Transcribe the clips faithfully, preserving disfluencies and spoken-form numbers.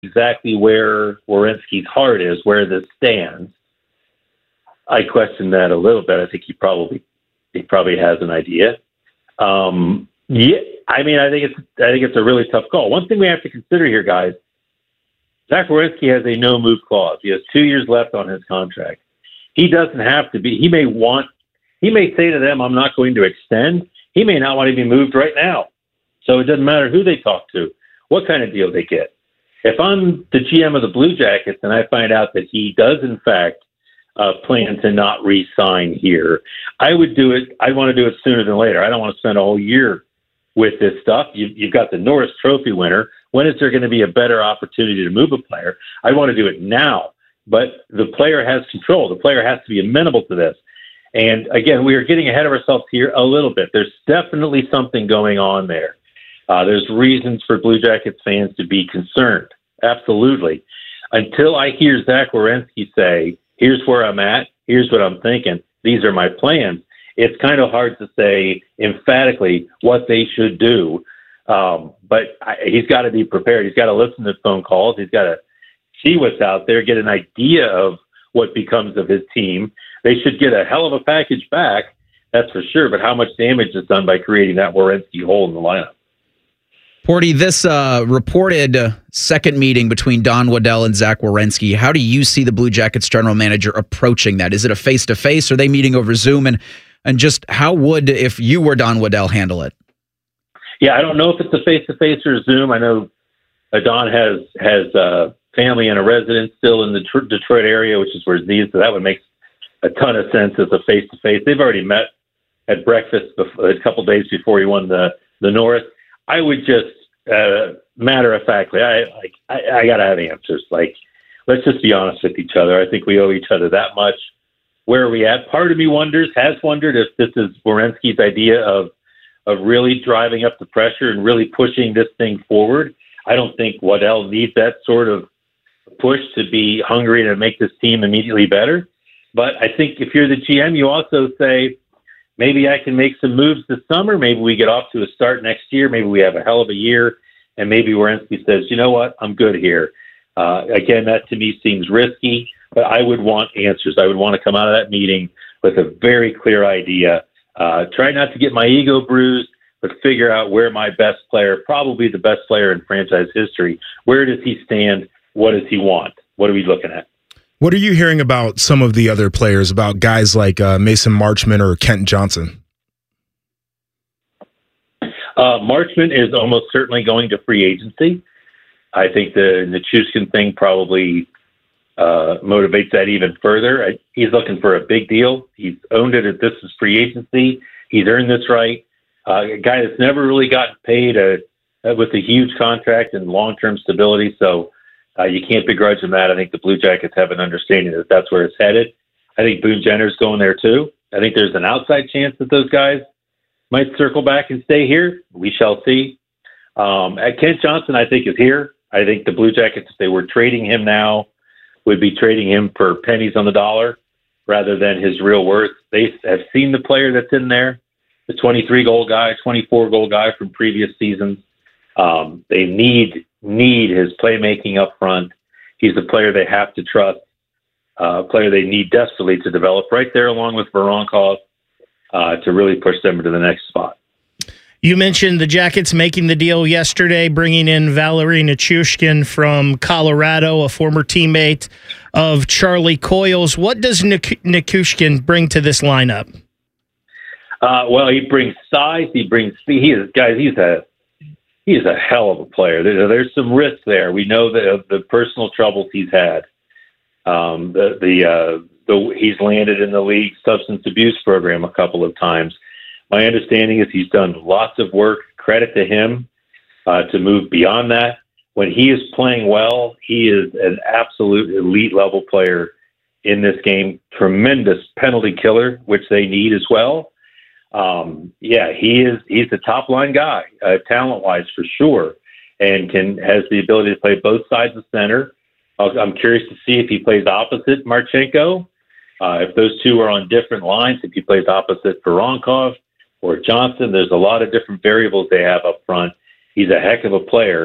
exactly where Werenski's heart is, where this stands. I question that a little bit. I think he probably he probably has an idea. Um, yeah, I mean, I think it's I think it's a really tough call. One thing we have to consider here, guys. Zach Werenski has a no move clause. He has two years left on his contract. He doesn't have to be. He may want. He may say to them, "I'm not going to extend." He may not want to be moved right now. So it doesn't matter who they talk to, what kind of deal they get. If I'm the G M of the Blue Jackets and I find out that he does, in fact, uh, plan to not re-sign here, I would do it. I want to do it sooner than later. I don't want to spend a whole year with this stuff. You, you've got the Norris Trophy winner. When is there going to be a better opportunity to move a player? I want to do it now. But the player has control. The player has to be amenable to this. And again, we are getting ahead of ourselves here a little bit. There's definitely something going on there. Uh, there's reasons for Blue Jackets fans to be concerned. Absolutely. Until I hear Zach Werenski say, here's where I'm at, here's what I'm thinking, these are my plans, it's kind of hard to say emphatically what they should do. Um, but I, he's got to be prepared. He's got to listen to phone calls. He's got to see what's out there, get an idea of what becomes of his team. They should get a hell of a package back, that's for sure. But how much damage is done by creating that Werenski hole in the lineup? Porty, this uh, reported uh, second meeting between Don Waddell and Zach Werenski, how do you see the Blue Jackets general manager approaching that? Is it a face-to-face? Are they meeting over Zoom? And and just how would, if you were Don Waddell, handle it? Yeah, I don't know if it's a face-to-face or Zoom. I know uh, Don has has uh, family and a residence still in the tr- Detroit area, which is where Z is, so that would make a ton of sense as a face-to-face. They've already met at breakfast before, a couple days before he won the, the Norris. I would just, uh, matter of factly, I like, I, I got to have answers. Like, let's just be honest with each other. I think we owe each other that much. Where are we at? Part of me wonders, has wondered if this is Werenski's idea of, of really driving up the pressure and really pushing this thing forward. I don't think Waddell needs that sort of push to be hungry to make this team immediately better. But I think if you're the G M, you also say, maybe I can make some moves this summer. Maybe we get off to a start next year. Maybe we have a hell of a year. And maybe Werenski says, you know what, I'm good here. Uh, again, that to me seems risky, but I would want answers. I would want to come out of that meeting with a very clear idea. Uh, try not to get my ego bruised, but figure out where my best player, probably the best player in franchise history, where does he stand? What does he want? What are we looking at? What are you hearing about some of the other players, about guys like uh, Mason Marchment or Kent Johnson? Uh, Marchment is almost certainly going to free agency. I think the Nichushkin thing probably uh, motivates that even further. I, he's looking for a big deal. He's owned it at this is free agency. He's earned this right. Uh, a guy that's never really gotten paid a, uh, with a huge contract and long-term stability. So uh, you can't begrudge him that. I think the Blue Jackets have an understanding that that's where it's headed. I think Boone Jenner's going there too. I think there's an outside chance that those guys might circle back and stay here. We shall see. Um, Kent Johnson, I think, is here. I think the Blue Jackets, if they were trading him now, would be trading him for pennies on the dollar rather than his real worth. They have seen the player that's in there, the twenty-three goal guy, twenty-four goal guy from previous seasons. Um, they need need his playmaking up front. He's a player they have to trust, uh, a player they need desperately to develop right there along with Voronkov uh, to really push them into the next spot. You mentioned the Jackets making the deal yesterday, bringing in Valeri Nichushkin from Colorado, a former teammate of Charlie Coyle's. What does Nik- Nichushkin bring to this lineup? Uh, well, he brings size. He brings speed. He is, guys, he's a he's a hell of a player. There, there's some risk there. We know the the personal troubles he's had. Um, the the uh, the he's landed in the league substance abuse program a couple of times. My understanding is he's done lots of work. Credit to him uh, to move beyond that. When he is playing well, he is an absolute elite level player in this game. Tremendous penalty killer, which they need as well. Um, yeah, he is. He's the top line guy, uh, talent wise for sure, and can has the ability to play both sides of center. I'm curious to see if he plays opposite Marchenko. Uh, if those two are on different lines, if he plays opposite Voronkov or Johnson, there's a lot of different variables they have up front. He's a heck of a player.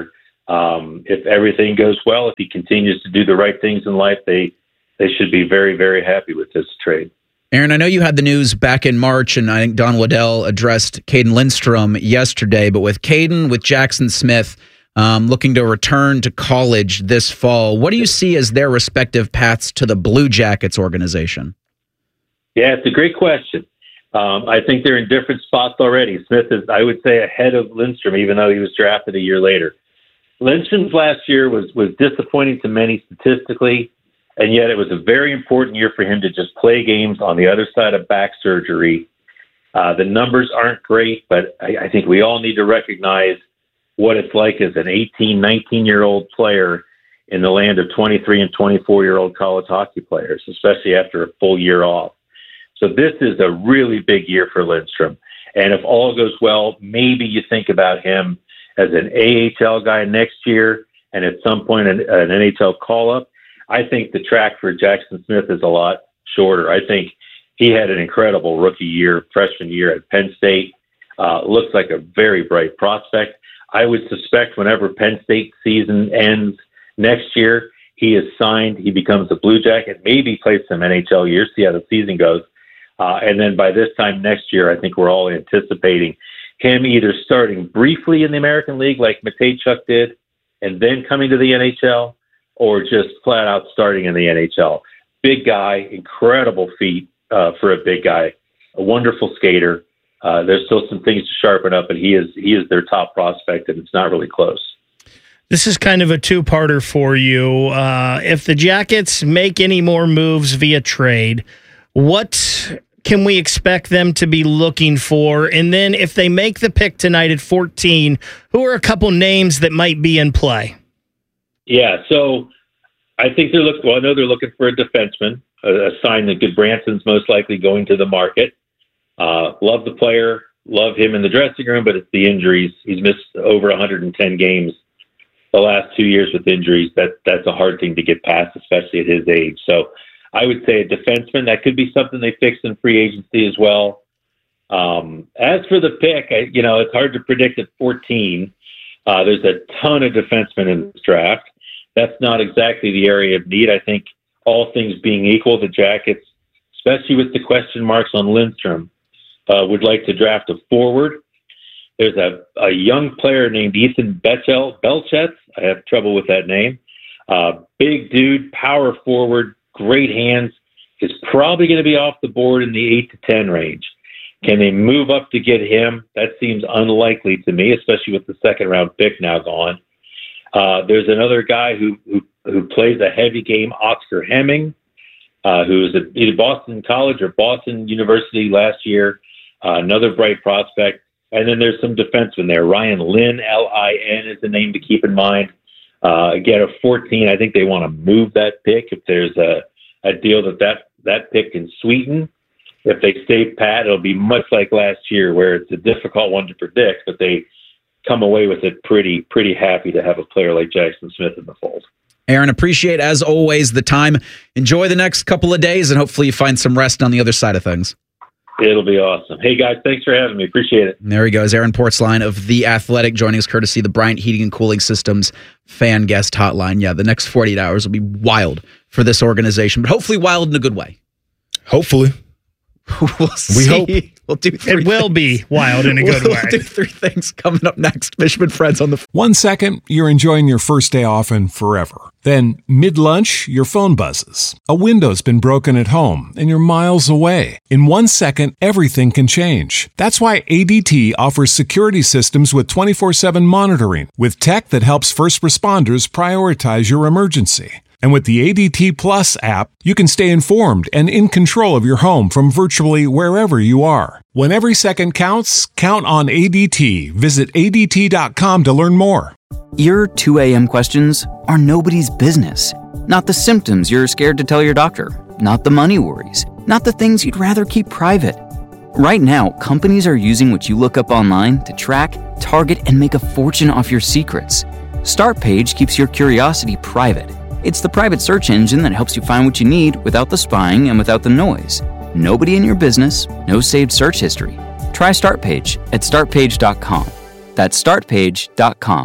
Um, if everything goes well, if he continues to do the right things in life, they they should be very, very happy with this trade. Aaron, I know you had the news back in March, and I think Don Waddell addressed Caden Lindstrom yesterday, but with Caden, with Jackson Smith um, looking to return to college this fall, what do you see as their respective paths to the Blue Jackets organization? Yeah, it's a great question. Um, I think they're in different spots already. Smith is, I would say, ahead of Lindstrom, even though he was drafted a year later. Lindstrom's last year was, was disappointing to many statistically, and yet it was a very important year for him to just play games on the other side of back surgery. Uh, the numbers aren't great, but I, I think we all need to recognize what it's like as an eighteen, nineteen-year-old player in the land of twenty-three and twenty-four-year-old college hockey players, especially after a full year off. So this is a really big year for Lindstrom. And if all goes well, maybe you think about him as an A H L guy next year and at some point an, an N H L call-up. I think the track for Jackson Smith is a lot shorter. I think he had an incredible rookie year, freshman year at Penn State. Uh, looks like a very bright prospect. I would suspect whenever Penn State season ends next year, he is signed, he becomes a Blue Jacket, maybe plays some N H L years, see how the season goes. Uh, and then by this time next year, I think we're all anticipating him either starting briefly in the American League like Matejchuk did and then coming to the N H L, or just flat out starting in the N H L. Big guy, incredible feet uh, for a big guy, a wonderful skater. Uh, there's still some things to sharpen up, but he is he is their top prospect, and it's not really close. This is kind of a two-parter for you. Uh, if the Jackets make any more moves via trade, what can we expect them to be looking for? And then if they make the pick tonight at fourteen, who are a couple names that might be in play? Yeah, so I think they're looking. Well, I know they're looking for a defenseman, a, a sign that Goodbranson's most likely going to the market. Uh, love the player, love him in the dressing room, but it's the injuries. He's missed over one hundred ten games the last two years with injuries. That that's a hard thing to get past, especially at his age. So I would say a defenseman. That could be something they fix in free agency as well. Um, as for the pick, I, you know, it's hard to predict at fourteen. Uh, there's a ton of defensemen in this draft. That's not exactly the area of need. I think all things being equal, the Jackets, especially with the question marks on Lindstrom, uh, would like to draft a forward. There's a, a young player named Ethan Belchetz. Belchetz. I have trouble with that name. Uh, big dude, power forward, great hands. Is probably going to be off the board in the eight to ten range. Can they move up to get him? That seems unlikely to me, especially with the second round pick now gone. Uh, there's another guy who, who who plays a heavy game, Oscar Hemming, uh, who was at either Boston College or Boston University last year. Uh, another bright prospect. And then there's some defensemen there. Ryan Lynn, L I N, is the name to keep in mind. Uh, again, at fourteen, I think they want to move that pick if there's a, a deal that, that that pick can sweeten. If they stay pat, it'll be much like last year, where it's a difficult one to predict, but they come away with it pretty pretty happy to have a player like Jackson Smith in the fold. Aaron, appreciate, as always, the time. Enjoy the next couple of days, and hopefully you find some rest on the other side of things. It'll be awesome. Hey, guys, thanks for having me. Appreciate it. And there he goes, Aaron Portzline of The Athletic, joining us courtesy of the Bryant Heating and Cooling Systems fan guest hotline. Yeah, the next forty-eight hours will be wild for this organization, but hopefully wild in a good way. Hopefully. We'll see. We hope. We'll do three It will things. be wild in a good we'll way. do three things coming up next. Fishman Friends on the... One second, you're enjoying your first day off and forever. Then, mid-lunch, your phone buzzes. A window's been broken at home, and you're miles away. In one second, everything can change. That's why A D T offers security systems with twenty-four seven monitoring, with tech that helps first responders prioritize your emergency. And with the A D T Plus app, you can stay informed and in control of your home from virtually wherever you are. When every second counts, count on A D T. Visit A D T dot com to learn more. Your two a.m. questions are nobody's business. Not the symptoms you're scared to tell your doctor. Not the money worries. Not the things you'd rather keep private. Right now, companies are using what you look up online to track, target, and make a fortune off your secrets. Startpage keeps your curiosity private. It's the private search engine that helps you find what you need without the spying and without the noise. Nobody in your business, no saved search history. Try Startpage at start page dot com. That's start page dot com.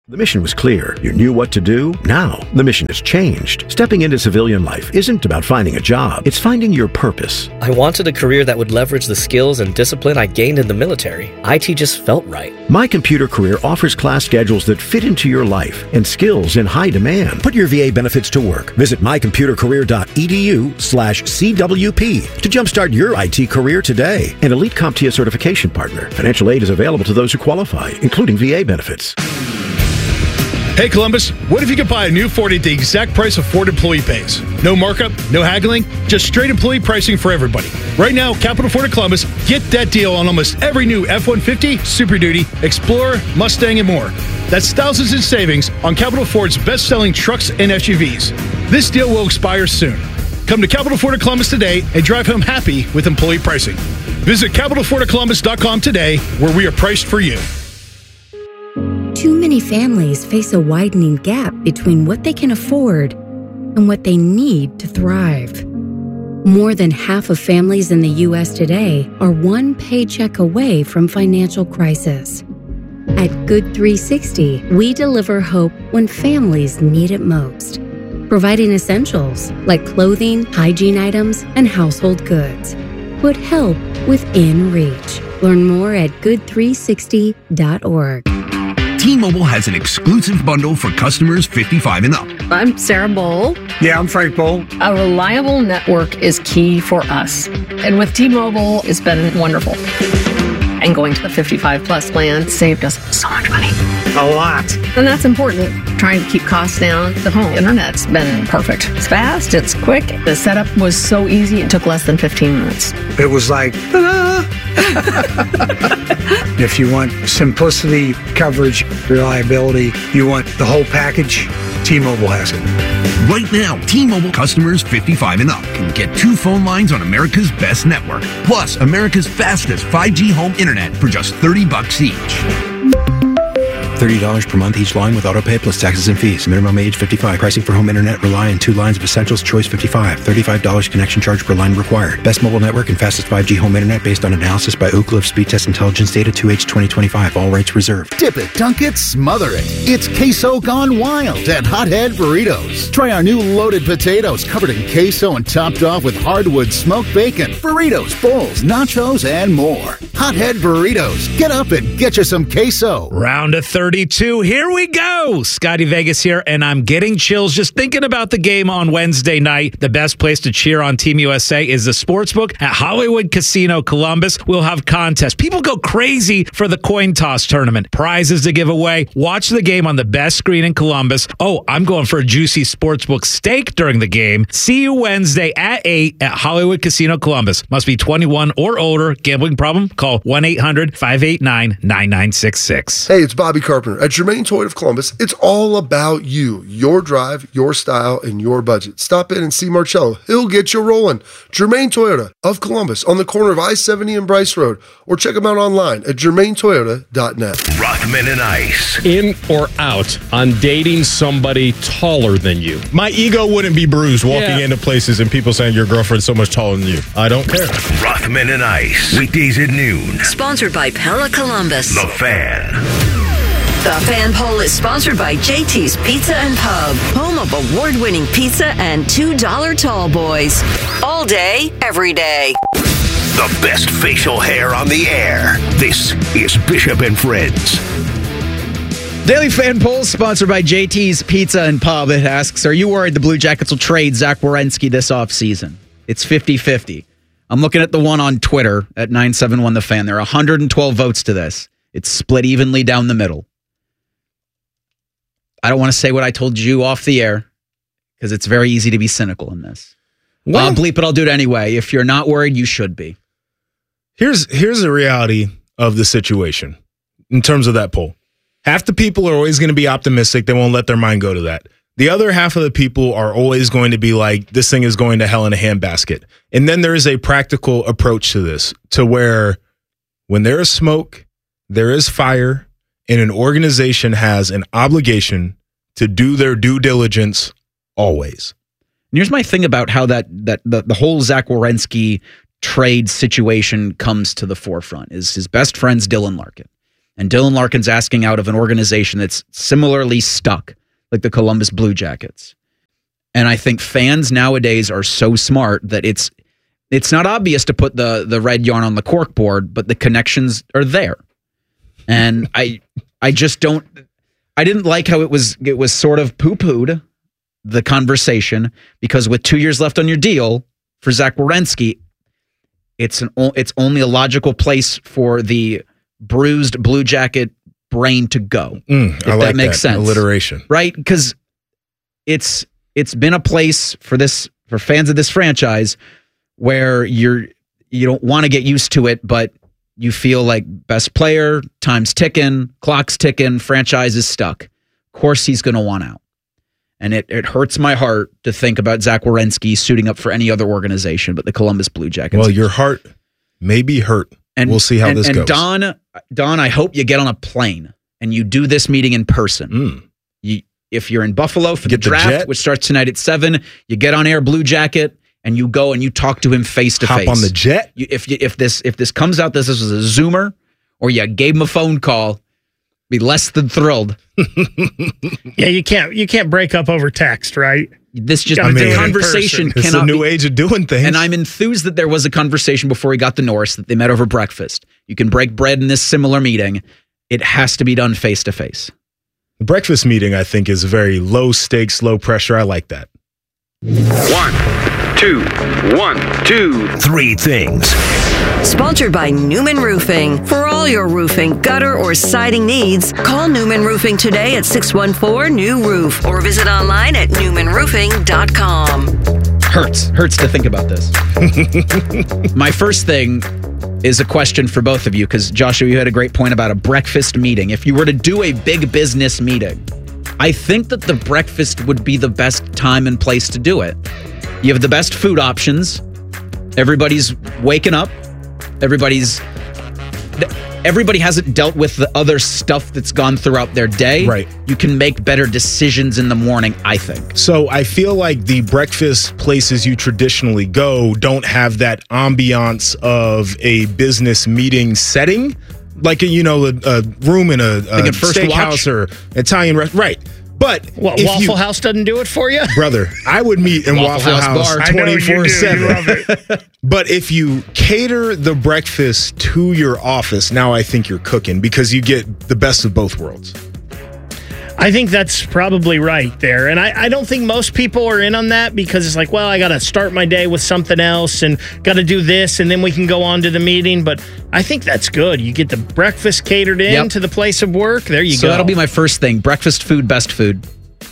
The mission was clear. You knew what to do. Now, the mission has changed. Stepping into civilian life isn't about finding a job. It's finding your purpose. I wanted a career that would leverage the skills and discipline I gained in the military. I T just felt right. My Computer Career offers class schedules that fit into your life and skills in high demand. Put your V A benefits to work. Visit my computer career dot e d u slash C W P to jumpstart your I T career today. An Elite CompTIA certification partner. Financial aid is available to those who qualify, including V A benefits. Hey Columbus, what if you could buy a new Ford at the exact price of Ford employee pays? No markup, no haggling, just straight employee pricing for everybody. Right now, Capital Ford of Columbus, get that deal on almost every new F one fifty, Super Duty, Explorer, Mustang, and more. That's thousands in savings on Capital Ford's best-selling trucks and S U Vs. This deal will expire soon. Come to Capital Ford of Columbus today and drive home happy with employee pricing. Visit capital ford of columbus dot com today, where we are priced for you. Too many families face a widening gap between what they can afford and what they need to thrive. More than half of families in the U S today are one paycheck away from financial crisis. At Good three sixty, we deliver hope when families need it most, providing essentials like clothing, hygiene items, and household goods. Put help within reach. Learn more at good three sixty dot org. T-Mobile has an exclusive bundle for customers fifty-five and up. I'm Sarah Bowl. Yeah, I'm Frank Bowl. A reliable network is key for us. And with T-Mobile, it's been wonderful. And going to the fifty-five plus plan saved us so much money. A lot. And that's important. Trying to keep costs down. The home internet's been perfect. It's fast, it's quick. The setup was so easy, it took less than fifteen minutes. It was like, ta-da! If you want simplicity, coverage, reliability, you want the whole package, T-Mobile has it. Right now, T-Mobile customers fifty-five and up can get two phone lines on America's best network, plus America's fastest five G home internet for just thirty bucks each. thirty dollars per month each line with autopay plus taxes and fees. Minimum age fifty-five. Pricing for home internet rely on two lines of essentials. Choice fifty-five. thirty-five dollars connection charge per line required. Best mobile network and fastest five G home internet based on analysis by Ookla of Speed Test Intelligence data two H twenty twenty-five. All rights reserved. Dip it, dunk it, smother it. It's queso gone wild at Hothead Burritos. Try our new loaded potatoes covered in queso and topped off with hardwood smoked bacon, burritos, bowls, nachos, and more. Hothead Burritos. Get up and get you some queso. Round of thirty-two. Here we go. Scotty Vegas here, and I'm getting chills just thinking about the game on Wednesday night. The best place to cheer on Team U S A is the Sportsbook at Hollywood Casino Columbus. We'll have contests. People go crazy for the coin toss tournament. Prizes to give away. Watch the game on the best screen in Columbus. Oh, I'm going for a juicy Sportsbook steak during the game. See you Wednesday at eight at Hollywood Casino Columbus. Must be twenty-one or older. Gambling problem? Call one eight hundred five eight nine nine nine six six. Hey, it's Bobby Carpenter. At Germain Toyota of Columbus, it's all about you, your drive, your style, and your budget. Stop in and see Marcello. He'll get you rolling. Germain Toyota of Columbus on the corner of I seventy and Bryce Road, or check them out online at germain toyota dot net. Rothman and Ice. In or out on dating somebody taller than you? My ego wouldn't be bruised walking Yeah. into places and people saying your girlfriend's so much taller than you. I don't care. Rothman and Ice. Weekdays at noon. Sponsored by Pella Columbus. The Fan. The Fan Poll is sponsored by J T's Pizza and Pub, home of award-winning pizza and two dollar tall boys. All day, every day. The best facial hair on the air. This is Bishop and Friends. Daily Fan Poll sponsored by J T's Pizza and Pub. It asks, are you worried the Blue Jackets will trade Zach Werenski this offseason? It's fifty-fifty. I'm looking at the one on Twitter at nine seven one The Fan. There are one hundred twelve votes to this. It's split evenly down the middle. I don't want to say what I told you off the air because it's very easy to be cynical in this. Well, I'll bleep it. I'll do it anyway. If you're not worried, you should be. Here's here's the reality of the situation in terms of that poll. Half the people are always going to be optimistic. They won't let their mind go to that. The other half of the people are always going to be like, this thing is going to hell in a handbasket. And then there is a practical approach to this, to where when there is smoke, there is fire, and an organization has an obligation to do their due diligence always. And here's my thing about how that that the, the whole Zach Werenski trade situation comes to the forefront is his best friend's Dylan Larkin. And Dylan Larkin's asking out of an organization that's similarly stuck, like the Columbus Blue Jackets. And I think fans nowadays are so smart that it's it's not obvious to put the the red yarn on the cork board, but the connections are there. And I I just don't I didn't like how it was it was sort of poo-pooed, the conversation, because with two years left on your deal for Zach Werenski, it's an it's only a logical place for the bruised Blue Jacket brain to go. Mm, if I like that makes that. sense. Alliteration. Right? Because it's it's been a place for this for fans of this franchise where you're you don't want to get used to it, but you feel like best player, time's ticking, clock's ticking, franchise is stuck. Of course he's going to want out. And it, it hurts my heart to think about Zach Werenski suiting up for any other organization but the Columbus Blue Jackets. Well, your heart may be hurt. And we'll see how and, this and goes. Don, Don, I hope you get on a plane and you do this meeting in person. Mm. You, if you're in Buffalo for Get the the draft, jet. which starts tonight at seven, you get on air Blue Jacket and you go and you talk to him face to face. Hop on the jet. You, if you, if this if this comes out this, this was a Zoomer or you gave him a phone call, be less than thrilled. Yeah, you can't you can't break up over text, right? This just Gotta the do it in conversation person. It's cannot a new be, age of doing things. And I'm enthused that there was a conversation before he got the Norris that they met over breakfast. You can break bread in this similar meeting. It has to be done face to face. The breakfast meeting, I think, is very low stakes, low pressure. I like that. One, two, one, two, three things. Sponsored by Newman Roofing. For all your roofing, gutter, or siding needs, call Newman Roofing today at six one four, N E W roof or visit online at newman roofing dot com. Hurts. Hurts to think about this. My first thing is a question for both of you, because Joshua, you had a great point about a breakfast meeting. If you were to do a big business meeting, I think that the breakfast would be the best time and place to do it. You have the best food options. Everybody's waking up. Everybody's everybody hasn't dealt with the other stuff that's gone throughout their day. Right. You can make better decisions in the morning, I think. So I feel like the breakfast places you traditionally go don't have that ambiance of a business meeting setting, like a, you know, a, a room in a, a Like at First steakhouse Watch? or Italian restaurant. Right. But What, if Waffle you, House doesn't do it for you? brother, I would meet in Waffle Waffle, House House, bar. I know you do. twenty-four seven. You love it. But if you cater the breakfast to your office, now I think you're cooking, because you get the best of both worlds. I think that's probably right there. And I, I don't think most people are in on that, because it's like, well, I got to start my day with something else and got to do this, and then we can go on to the meeting. But I think that's good. You get the breakfast catered in Yep. to the place of work. There you So go. that'll be my first thing. Breakfast food, best food.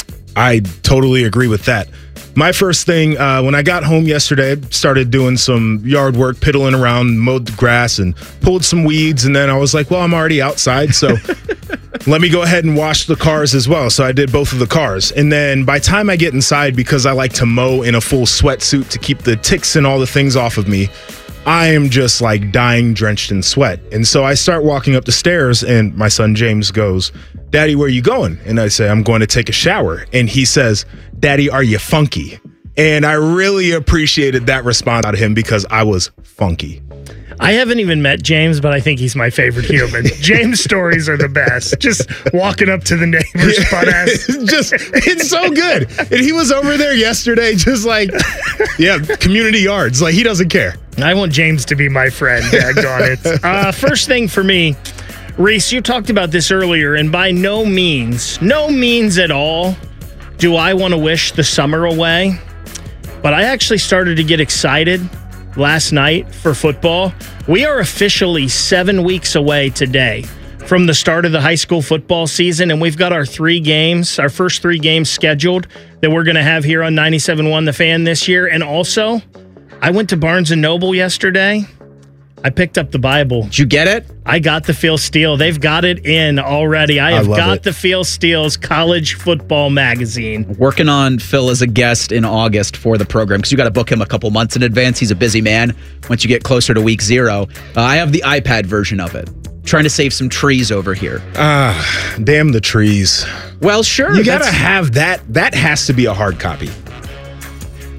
I totally agree with that. My first thing, uh, when I got home yesterday, I started doing some yard work, piddling around, mowed the grass, and pulled some weeds. And then I was like, well, I'm already outside, so let me go ahead and wash the cars as well. So I did both of the cars. And then by the time I get inside, because I like to mow in a full sweatsuit to keep the ticks and all the things off of me, I am just like dying, drenched in sweat. And so I start walking up the stairs, and my son James goes, Daddy, where are you going? And I say, I'm going to take a shower. And he says, Daddy, are you funky? And I really appreciated that response out of him, because I was funky. I haven't even met James, but I think he's my favorite human. James' stories are the best. Just walking up to the neighbor's butt ass. Just, it's so good. And he was over there yesterday, just like, yeah, community yards. Like, he doesn't care. I want James to be my friend. Daggone it. Uh, first thing for me, Reese, you talked about this earlier, and by no means, no means at all, do I want to wish the summer away. But I actually started to get excited last night for football. We are officially seven weeks away today from the start of the high school football season, and we've got our three games, our first three games scheduled that we're going to have here on ninety-seven point one The Fan this year. And also, I went to Barnes and Noble yesterday. I picked up the Bible. Did you get it? I got the Phil Steele. They've got it in already. I I have love got it. the Phil Steele's college football magazine. Working on Phil as a guest in August for the program, because you got to book him a couple months in advance. He's a busy man once you get closer to week zero. Uh, I have the iPad version of it. Trying to save some trees over here. Ah, damn the trees. Well, sure. You got to that's- have that. That has to be a hard copy.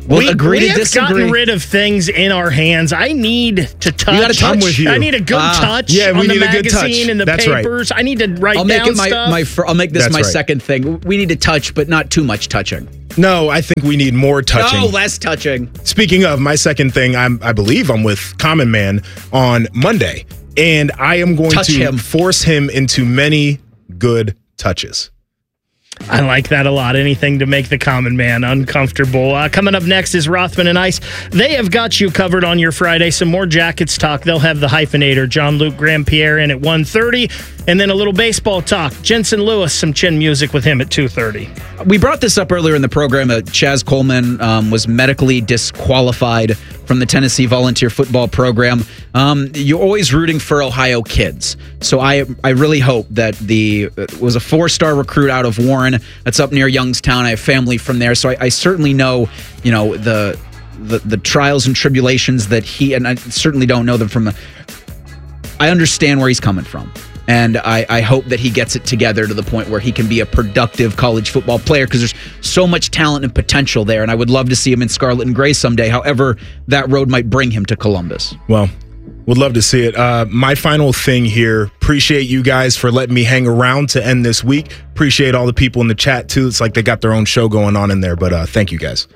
Well, we, agree we to have disagree. gotten rid of things in our hands. I need to touch. You gotta touch. I'm with you. I need a good Ah. touch Yeah, we on the need a good magazine touch. and the That's right. papers. I need to write I'll down make it my, stuff. my fir- I'll make this That's my right. second thing. We need to touch, but not too much touching. No, I think we need more touching. No, less touching. Speaking of, my second thing, I'm, I believe I'm with Common Man on Monday, and I am going Touch to him. force him into many good touches. I like that a lot. Anything to make the common man uncomfortable. Uh, coming up next is Rothman and Ice. They have got you covered on your Friday. Some more Jackets talk. They'll have the hyphenator, John-Luc Grandpierre, in at one thirty. And then a little baseball talk. Jensen Lewis, some chin music with him at two thirty. We brought this up earlier in the program. Uh, Chaz Coleman um, was medically disqualified from the Tennessee Volunteer Football Program. Um, you're always rooting for Ohio kids. So I I really hope that the uh, was a four-star recruit out of Warren. That's up near Youngstown. I have family from there. So I, I certainly know, you know, the, the the trials and tribulations that he, and I certainly don't know them from the, I understand where he's coming from. And I, I hope that he gets it together to the point where he can be a productive college football player, because there's so much talent and potential there. And I would love to see him in scarlet and gray someday, however that road might bring him to Columbus. Well, would love to see it. Uh, my final thing here, appreciate you guys for letting me hang around to end this week. Appreciate all the people in the chat, too. It's like they got their own show going on in there, but uh, thank you guys.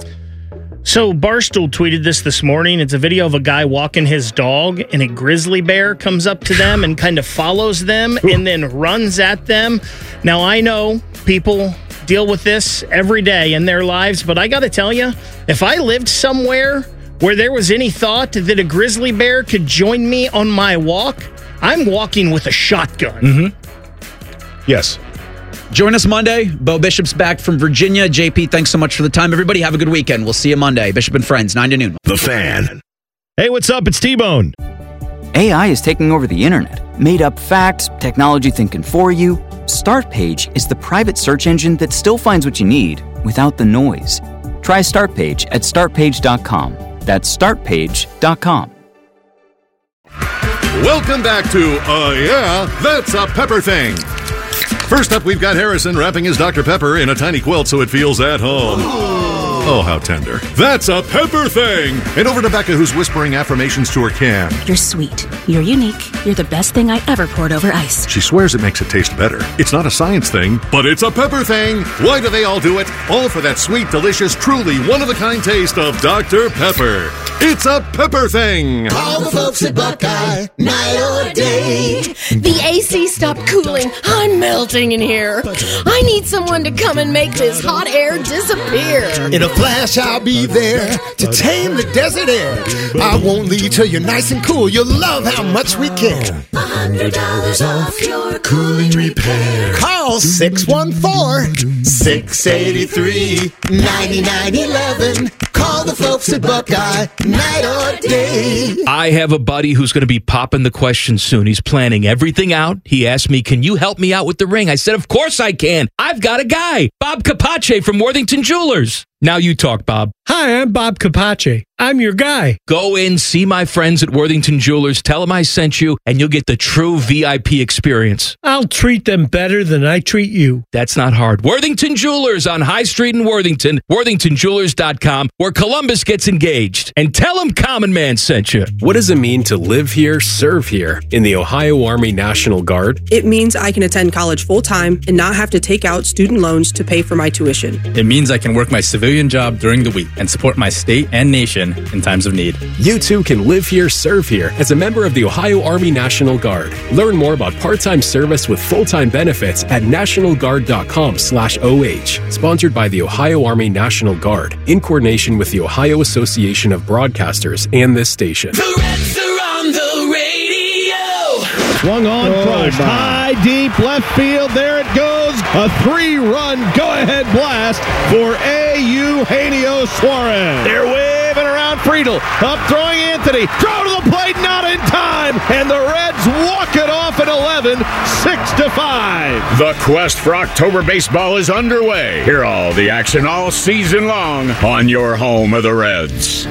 So Barstool tweeted this this morning. It's a video of a guy walking his dog, and a grizzly bear comes up to them and kind of follows them and then runs at them. Now, I know people deal with this every day in their lives, but I got to tell you, if I lived somewhere where there was any thought that a grizzly bear could join me on my walk, I'm walking with a shotgun. Mm-hmm. Yes. Join us Monday. Bo Bishop's back from Virginia. J P, thanks so much for the time. Everybody have a good weekend. We'll see you Monday. Bishop and Friends, nine to noon. The Fan. Hey, what's up? It's T-Bone. A I is taking over the internet. Made up facts, technology thinking for you. Startpage is the private search engine that still finds what you need without the noise. Try Startpage at start page dot com. That's start page dot com. Welcome back to Uh Yeah, That's a Pepper Thing. First up, we've got Harrison wrapping his Doctor Pepper in a tiny quilt so it feels at home. Oh, how tender. That's a Pepper Thing. And over to Becca, who's whispering affirmations to her can. You're sweet. You're unique. You're the best thing I ever poured over ice. She swears it makes it taste better. It's not a science thing, but it's a pepper thing. Why do they all do it? All for that sweet, delicious, truly one-of-a-kind taste of Doctor Pepper. It's a pepper thing. Call the folks at Buckeye, night or day. The A C stopped cooling. I'm melting in here. I need someone to come and make this hot air disappear. In a flash, I'll be there to tame the desert air. I won't leave till you're nice and cool. You'll love how much we care. A hundred dollars off your cooling repair. Call six one four, six eight three, nine nine one one. Call the folks at Buckeye, night or day. I have a buddy who's going to be popping the question soon. He's planning everything out. He asked me, can you help me out with the ring? I said, of course I can. I've got a guy, Bob Capace from Worthington Jewelers. Now you talk, Bob. Hi, I'm Bob Capace. I'm your guy. Go in, see my friends at Worthington Jewelers, tell them I sent you, and you'll get the true V I P experience. I'll treat them better than I treat you. That's not hard. Worthington Jewelers on High Street in Worthington, worthington jewelers dot com, where Columbus gets engaged. And tell them Common Man sent you. What does it mean to live here, serve here in the Ohio Army National Guard? It means I can attend college full-time and not have to take out student loans to pay for my tuition. It means I can work my civilian job during the week and support my state and nation in times of need. You too can live here, serve here as a member of the Ohio Army National Guard. Learn more about part-time service with full-time benefits at national guard dot com slash O H. Sponsored by the Ohio Army National Guard in coordination with the Ohio Association of Broadcasters and this station. The Reds are on the radio. Swung on, Oh, crushed, my. high, deep, left field. There it goes. A three-run go-ahead blast for A U Eugenio Suarez. They're waving around Friedel. Up throwing Anthony. Throw to the plate, not in time. And the Reds walk it off at eleven, six to five. The quest for October baseball is underway. Hear all the action all season long on your home of the Reds.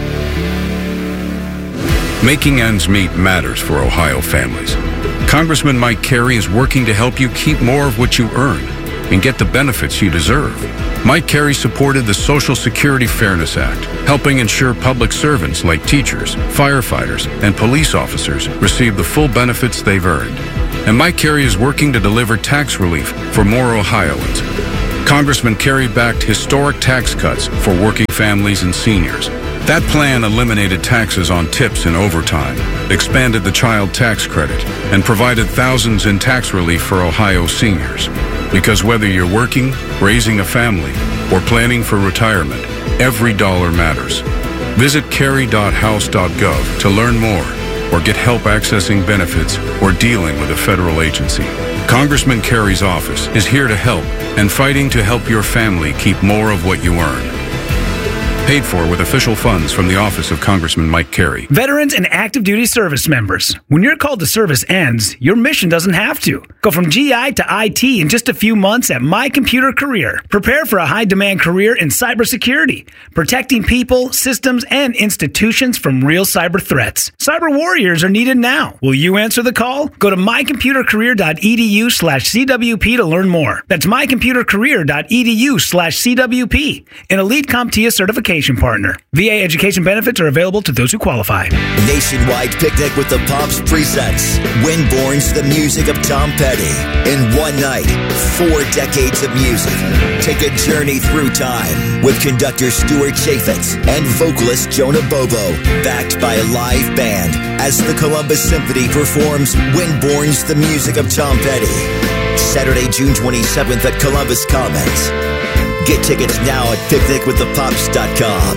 Making ends meet matters for Ohio families. Congressman Mike Carey is working to help you keep more of what you earn. and get the benefits you deserve. Mike Carey supported the Social Security Fairness Act, helping ensure public servants like teachers, firefighters, and police officers receive the full benefits they've earned. And Mike Carey is working to deliver tax relief for more Ohioans. Congressman Carey backed historic tax cuts for working families and seniors. That plan eliminated taxes on tips and overtime, expanded the child tax credit, and provided thousands in tax relief for Ohio seniors. Because whether you're working, raising a family, or planning for retirement, every dollar matters. Visit carey dot house dot gov to learn more or get help accessing benefits or dealing with a federal agency. Congressman Carey's office is here to help and fighting to help your family keep more of what you earn. Paid for with official funds from the office of Congressman Mike Carey. Veterans and active duty service members. When your call to service ends, your mission doesn't have to. Go from G I to I T in just a few months at My Computer Career. Prepare for a high-demand career in cybersecurity, protecting people, systems, and institutions from real cyber threats. Cyber warriors are needed now. Will you answer the call? Go to my computer career dot e d u slash c w p to learn more. That's my computer career dot e d u slash c w p. An Elite CompTIA certification partner. V A education benefits are available to those who qualify. Nationwide Picnic with the Pops presents Winborn's The Music of Tom Petty. In one night, four decades of music. Take a journey through time with conductor Stuart Chaffetz and vocalist Jonah Bobo, backed by a live band as the Columbus Symphony performs Winborn's The Music of Tom Petty. Saturday, June twenty-seventh at Columbus Commons. Get tickets now at picnic with the pops dot com.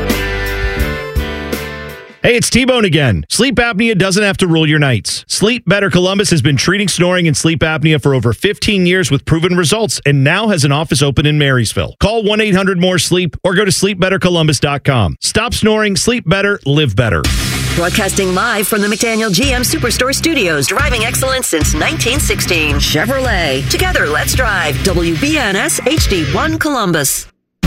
Hey, it's T-Bone again. Sleep apnea doesn't have to rule your nights. Sleep Better Columbus has been treating snoring and sleep apnea for over fifteen years with proven results and now has an office open in Marysville. Call one eight hundred more sleep or go to sleep better columbus dot com. Stop snoring, sleep better, live better. Broadcasting live from the McDaniel G M Superstore Studios, driving excellence since nineteen sixteen. Chevrolet. Together, let's drive. W B N S H D one Columbus.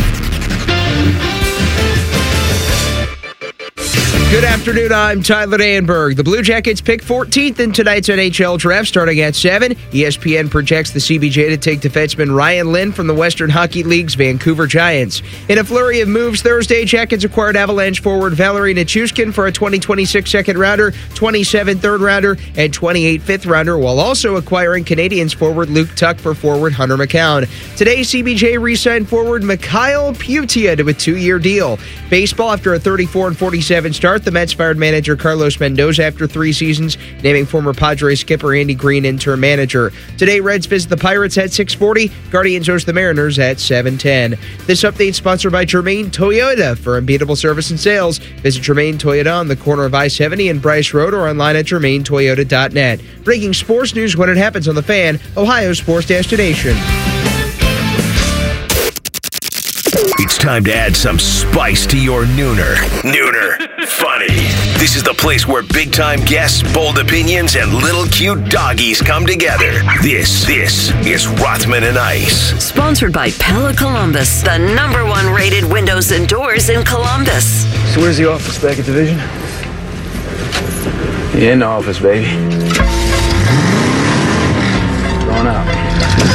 Good afternoon, I'm Tyler Danberg. The Blue Jackets pick fourteenth in tonight's N H L draft starting at seven. E S P N projects the C B J to take defenseman Ryan Lynn from the Western Hockey League's Vancouver Giants. In a flurry of moves Thursday, Jackets acquired Avalanche forward Valerie Nichushkin for a twenty twenty-six second-rounder, twenty-seven third-rounder, and twenty-eight fifth-rounder, while also acquiring Canadiens forward Luke Tuck for forward Hunter McCown. Today, C B J re-signed forward Mikhail Putia to a two-year deal. Baseball, after a thirty-four and forty-seven start, the Mets fired manager Carlos Mendoza after three seasons, naming former Padres skipper Andy Green interim manager. Today, Reds visit the Pirates at six forty. Guardians host the Mariners at seven ten. This update sponsored by Germain Toyota. For unbeatable service and sales, visit Germain Toyota on the corner of I seventy and Bryce Road or online at germain toyota dot net. Breaking sports news when it happens on The Fan, Ohio's sports destination. It's time to add some spice to your nooner. Nooner Funny. This is the place where big-time guests, bold opinions, and little cute doggies come together. This, this is Rothman and Ice. Sponsored by Pella Columbus, the number one rated windows and doors in Columbus. So where's the office, back at Division? Yeah, in the office, baby. Going out.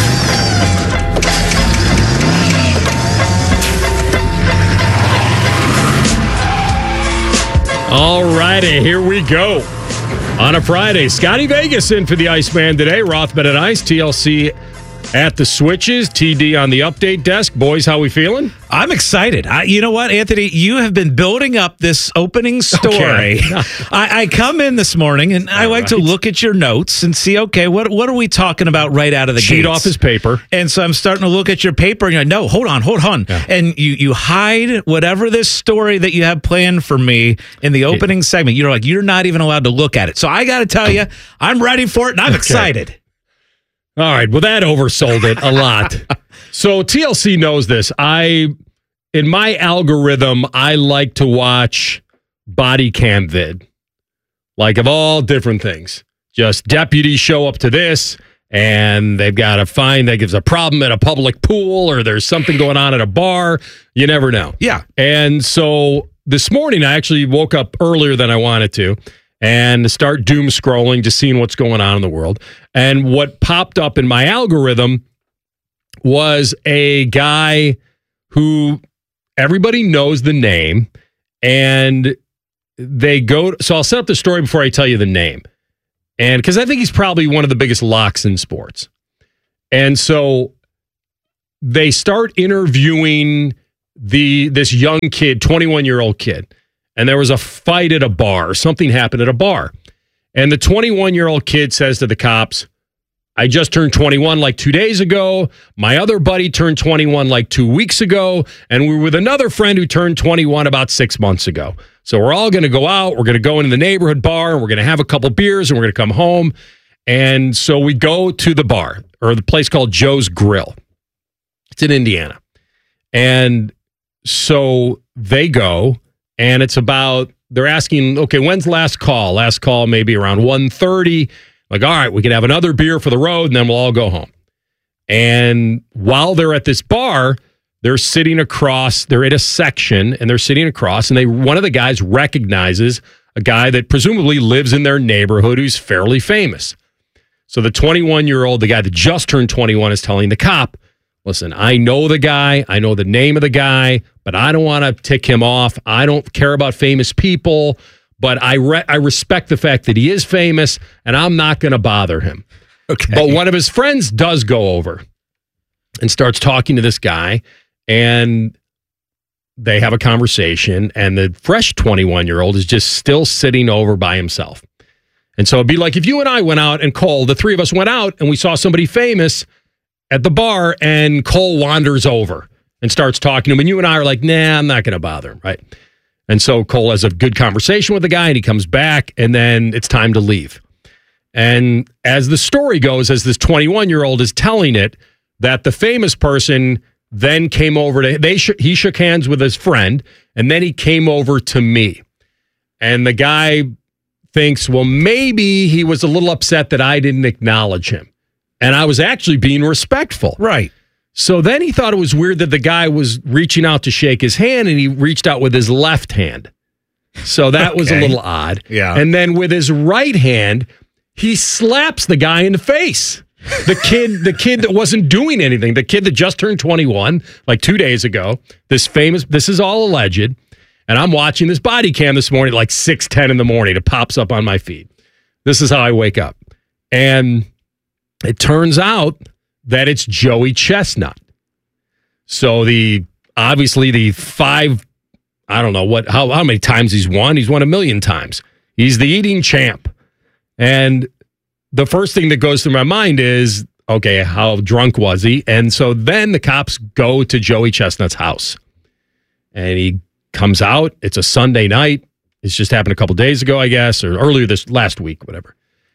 All righty, here we go. On a Friday, Scotty Vegas in for the Iceman today. Rothman and Ice, T L C at the switches, T D on the update desk. Boys, how we feeling? I'm excited. I, you know what, Anthony? You have been building up this opening story. Okay. I, I come in this morning, and I All like right. to look at your notes and see, okay, what what are we talking about right out of the gate? Cheat off his paper. And so I'm starting to look at your paper, and you're like, no, hold on, hold on. Yeah. And you, you hide whatever this story that you have planned for me in the opening yeah. segment. You're like, you're not even allowed to look at it. So I got to tell you, I'm ready for it, and I'm okay. excited. All right, well, that oversold it a lot. So T L C knows this. I, in my algorithm, I like to watch body cam vid, like of all different things. Just deputies show up to this, and they've got to find that gives a problem at a public pool, or there's something going on at a bar. You never know. Yeah. And so this morning, I actually woke up earlier than I wanted to, and start doom scrolling, just seeing what's going on in the world. And what popped up in my algorithm was a guy who everybody knows the name, and they go. So I'll set up the story before I tell you the name, and because I think he's probably one of the biggest locks in sports, and so they start interviewing the this young kid, twenty-one year old kid, and there was a fight at a bar. Something happened at a bar, and the twenty-one year old kid says to the cops, I just turned twenty-one like two days ago. My other buddy turned twenty-one like two weeks ago. And we were with another friend who turned twenty-one about six months ago. So we're all going to go out. We're going to go into the neighborhood bar. And we're going to have a couple beers and we're going to come home. And so we go to the bar, or the place called Joe's Grill. It's in Indiana. And so they go, and it's about, they're asking, okay, when's last call? Last call maybe around one thirty. Like, all right, we can have another beer for the road, and then we'll all go home. And while they're at this bar, they're sitting across, they're at a section, and they're sitting across, and they one of the guys recognizes a guy that presumably lives in their neighborhood who's fairly famous. So the twenty-one-year-old, the guy that just turned twenty-one, is telling the cop, listen, I know the guy, I know the name of the guy, but I don't want to tick him off. I don't care about famous people. But I re- I respect the fact that he is famous, and I'm not going to bother him. Okay. But one of his friends does go over and starts talking to this guy, and they have a conversation, and the fresh twenty-one-year-old is just still sitting over by himself. And so it'd be like if you and I went out, and Cole, the three of us went out, and we saw somebody famous at the bar, and Cole wanders over and starts talking to him, and you and I are like, nah, I'm not going to bother him, right? And so Cole has a good conversation with the guy, and he comes back, and then it's time to leave. And as the story goes, as this twenty-one-year-old is telling it, that the famous person then came over to, they sh- he shook hands with his friend, and then he came over to me. And the guy thinks, well, maybe he was a little upset that I didn't acknowledge him. And I was actually being respectful. Right. So then he thought it was weird that the guy was reaching out to shake his hand, and he reached out with his left hand. So that okay. was a little odd. Yeah. And then with his right hand, he slaps the guy in the face. The kid, the kid that wasn't doing anything, the kid that just turned twenty-one, like two days ago, this famous, this is all alleged. And I'm watching this body cam this morning at like six ten in the morning. It pops up on my feed. This is how I wake up. And it turns out that it's Joey Chestnut. So the obviously the five, I don't know what how, how many times he's won. He's won a million times. He's the eating champ. And the first thing that goes through my mind is, okay, how drunk was he? And so then the cops go to Joey Chestnut's house. And he comes out. It's a Sunday night. It's just happened a couple days ago, I guess, or earlier this last week, whatever.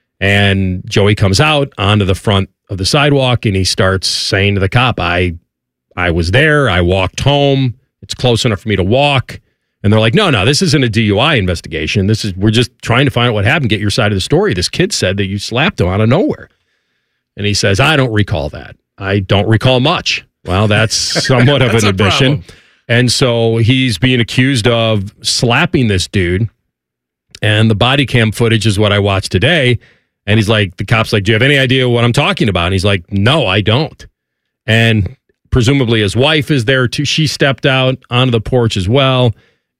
And Joey comes out onto the front of the sidewalk, and he starts saying to the cop, I I was there, I walked home, it's close enough for me to walk. And they're like, no, no, this isn't a D U I investigation. This is, we're just trying to find out what happened, get your side of the story. This kid said that you slapped him out of nowhere. And he says, I don't recall that. I don't recall much. Well, that's somewhat of that's an admission. Problem. And so he's being accused of slapping this dude. And the body cam footage is what I watched today. And he's like, the cop's like, do you have any idea what I'm talking about? And he's like, no, I don't. And presumably his wife is there too. She stepped out onto the porch as well.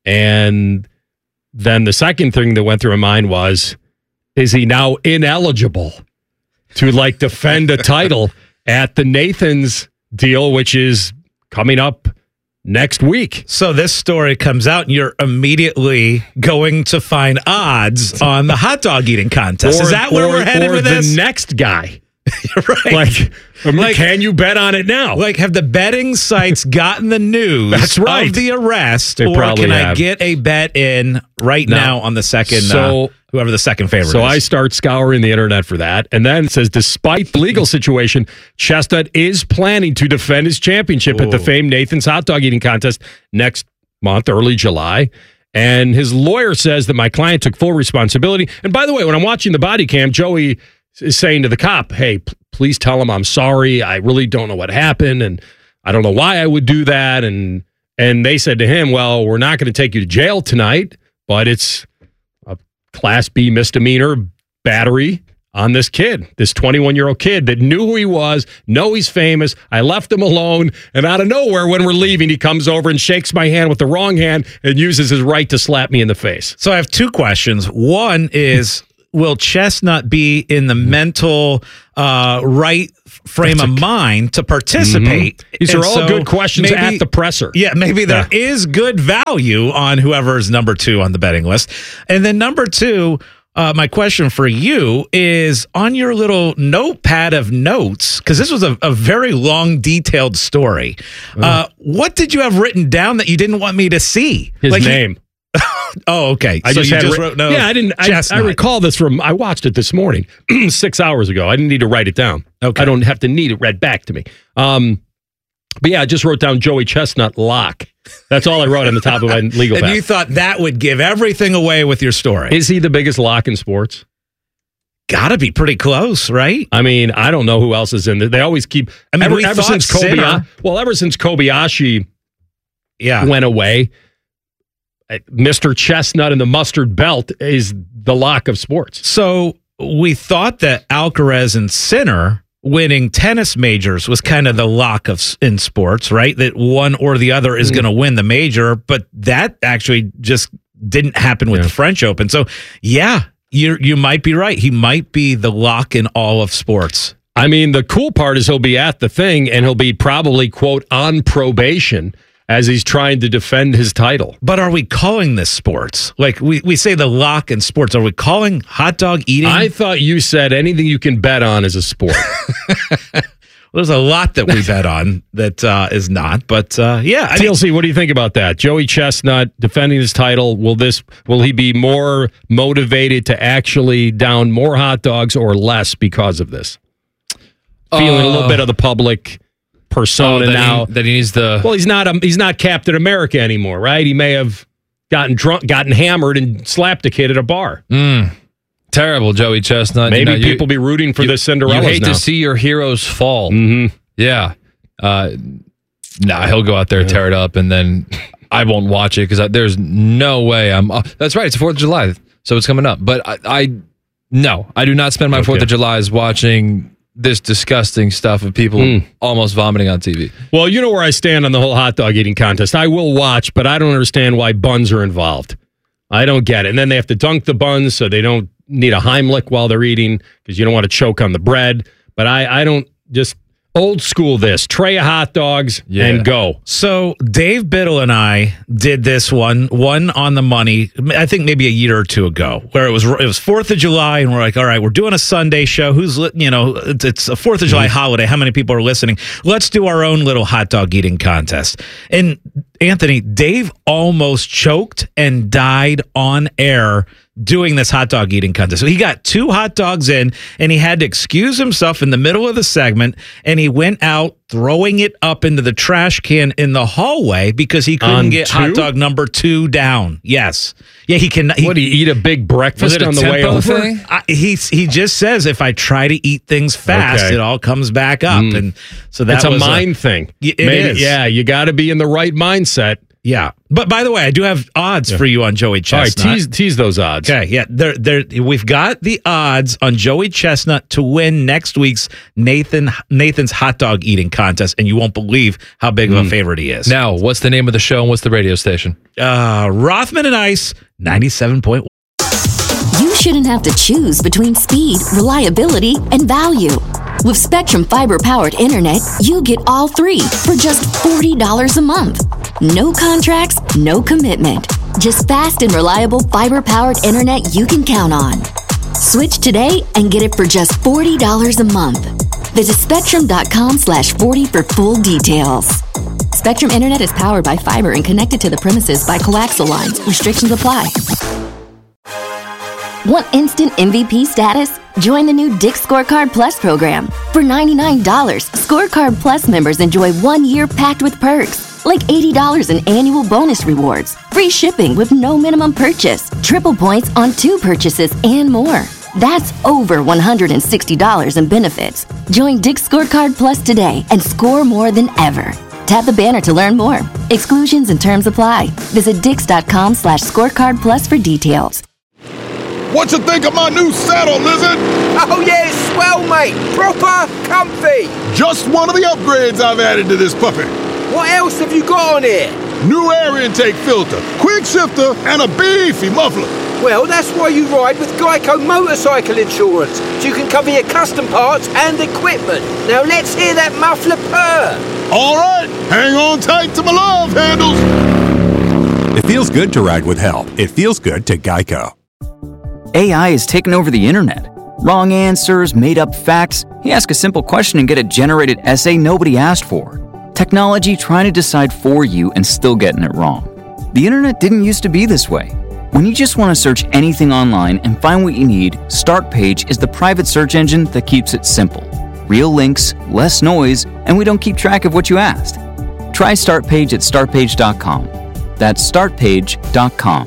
And then the second thing that went through my mind was, is he now ineligible to like defend a title at the Nathan's deal, which is coming up next week? So this story comes out, and you're immediately going to find odds on the hot dog eating contest. Or, Is that where or, we're headed or with this? The next guy. Right. Like, like, can you bet on it now? Like, have the betting sites gotten the news That's right. of the arrest, They or probably can have. I get a bet in right No. now on the second, So- uh, whoever the second favorite So is? I start scouring the internet for that. And then it says, despite the legal situation, Chestnut is planning to defend his championship Ooh. at the famed Nathan's hot dog eating contest next month, early July. And his lawyer says that my client took full responsibility. And by the way, when I'm watching the body cam, Joey is saying to the cop, hey, p- please tell him I'm sorry. I really don't know what happened. And I don't know why I would do that. And and they said to him, well, we're not going to take you to jail tonight, but it's a Class B misdemeanor battery on this kid, this twenty-one-year-old kid that knew who he was, know he's famous. I left him alone, and out of nowhere, when we're leaving, he comes over and shakes my hand with the wrong hand and uses his right to slap me in the face. So I have two questions. One is, will Chestnut be in the mental uh, right frame of mind to participate? Mm-hmm. These And are all so good questions maybe- at the presser. Yeah, maybe there Yeah. is good value on whoever's number two on the betting list. And then number two, uh, my question for you is on your little notepad of notes, because this was a, a very long, detailed story. Uh, what did you have written down that you didn't want me to see? His Like you- name. Oh, okay. I so just you had just ri- wrote no. Yeah, I didn't. I, I Chestnut. recall this from. I watched it this morning, six hours ago. I didn't need to write it down. Okay. I don't have to need it read back to me. Um, but yeah, I just wrote down Joey Chestnut lock. That's all I wrote on the top of my legal And pad. you thought that would give everything away with your story. Is he the biggest lock in sports? Gotta be pretty close, right? I mean, I don't know who else is in there. They always keep. I mean, ever, we ever thought since Kobayashi. Sinner. Well, ever since Kobayashi Yeah. went away, uh, Mister Chestnut and the mustard belt is the lock of sports. So we thought that Alcaraz and Sinner winning tennis majors was kind of the lock of s- in sports, right? That one or the other is Mm. going to win the major, but that actually just didn't happen with Yeah. the French Open. So yeah, you you might be right. He might be the lock in all of sports. I mean, the cool part is he'll be at the thing and he'll be probably, quote, on probation as he's trying to defend his title. But are we calling this sports? Like we, we say the lock in sports. Are we calling hot dog eating? I thought you said anything you can bet on is a sport. There's a lot that we bet on that uh, is not. But uh, yeah, I T L mean, C, what do you think about that? Joey Chestnut defending his title. Will this? Will he be more motivated to actually down more hot dogs or less because of this? Feeling a little Uh, bit of the public persona Oh, that now. He, that he needs the. Well, he's not. A, he's not Captain America anymore, right? He may have gotten drunk, gotten hammered, and slapped a kid at a bar. Mm, terrible, Joey Chestnut. Maybe You know, you- people be rooting for you, the Cinderellas You hate now. to see your heroes fall. Mm-hmm. Yeah. Uh, nah, he'll go out there, tear it up, and then I won't watch it because there's no way I'm. Uh, that's right. It's the fourth of July, so it's coming up. But I, I no, I do not spend my Okay. fourth of July's watching this disgusting stuff of people Mm. almost vomiting on T V. Well, you know where I stand on the whole hot dog eating contest. I will watch, but I don't understand why buns are involved. I don't get it. And then they have to dunk the buns so they don't need a Heimlich while they're eating because you don't want to choke on the bread. But I, I don't just old school this. Tray of hot dogs Yeah. and go. So Dave Biddle and I did this one, one on the money. I think maybe a year or two ago, where it was it was Fourth of July, and we're like, all right, we're doing a Sunday show. Who's li- you know, it's, it's a Fourth of July Mm-hmm. holiday. How many people are listening? Let's do our own little hot dog eating contest. And Anthony, Dave almost choked and died on air doing this hot dog eating contest. So he got two hot dogs in and he had to excuse himself in the middle of the segment, and he went out throwing it up into the trash can in the hallway because he couldn't On get two? hot dog number two down. Yes. Yeah, he can. He, What, do you eat a big breakfast Was it a on the way tempo over? thing? I, he he just says if I try to eat things fast, Okay. it all comes back up, Mm. and so that's That's a mind thing. Y- it Maybe- is. Yeah, you got to be in the right mindset. Yeah, but by the way, I do have odds for you on Joey All right, Chestnut. tease, tease those odds. Okay, yeah, there, there. We've got the odds on Joey Chestnut to win next week's Nathan Nathan's hot dog eating contest, and you won't believe how big of a favorite he is. Now, what's the name of the show and what's the radio station? uh, Rothman and Ice, ninety-seven point one. You shouldn't have to choose between speed, reliability, and value. With Spectrum fiber-powered internet, you get all three for just forty dollars a month. No contracts, no commitment. Just fast and reliable fiber-powered internet you can count on. Switch today and get it for just forty dollars a month. Visit spectrum.com slash 40 for full details. Spectrum Internet is powered by fiber and connected to the premises by coaxial lines. Restrictions apply. Want instant M V P status? Join the new Dick's Scorecard Plus program. For ninety-nine dollars, Scorecard Plus members enjoy one year packed with perks, like eighty dollars in annual bonus rewards, free shipping with no minimum purchase, triple points on two purchases, and more. That's over one hundred sixty dollars in benefits. Join Dick's Scorecard Plus today and score more than ever. Tap the banner to learn more. Exclusions and terms apply. Visit dix.com slash scorecard plus for details. what you think of my new saddle, Lizard? Oh, yeah, it's swell, mate. Proper comfy. Just one of the upgrades I've added to this puppy. What else have you got on here? New air intake filter, quick shifter, and a beefy muffler. Well, that's why you ride with Geico Motorcycle Insurance, so you can cover your custom parts and equipment. Now let's hear that muffler purr. All right, hang on tight to my love handles. It feels good to ride with help. It feels good to Geico. A I has taken over the internet. Wrong answers, made-up facts. You ask a simple question and get a generated essay nobody asked for. Technology trying to decide for you and still getting it wrong. The internet didn't used to be this way. When you just want to search anything online and find what you need, StartPage is the private search engine that keeps it simple. Real links, less noise, and we don't keep track of what you asked. Try StartPage at start page dot com. That's start page dot com.